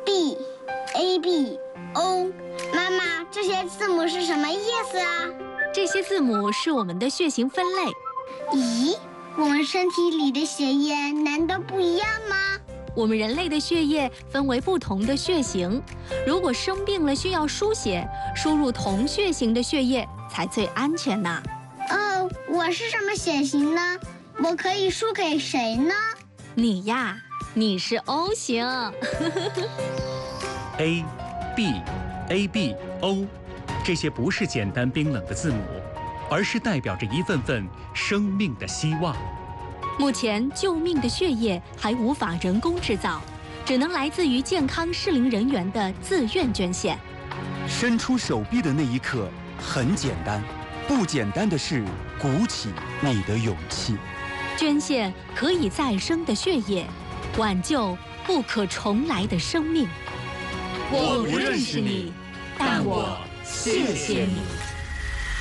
B A B O。妈妈，这些字母是什么意思啊？ 这些字母是我们的血型分类。 咦，我们身体里的血液难道不一样吗？ 我们人类的血液分为不同的血型，如果生病了需要输血，输入同血型的血液才最安全呢。 哦，我是什么血型呢？我可以输给谁呢？ 你呀，你是 O 型。 A B A B O， 这些不是简单冰冷的字母，而是代表着一份份生命的希望。 目前救命的血液还无法人工制造，只能来自于健康适龄人员的自愿捐献。 伸出手臂的那一刻很简单，不简单的是鼓起你的勇气。 捐献可以再生的血液，挽救不可重来的生命。 我不认识你，但我谢谢你。